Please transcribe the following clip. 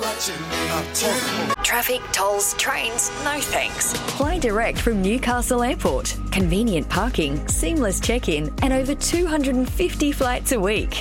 Traffic, tolls, trains, no thanks. Fly direct from Newcastle Airport. Convenient parking, seamless check-in, and over 250 flights a week.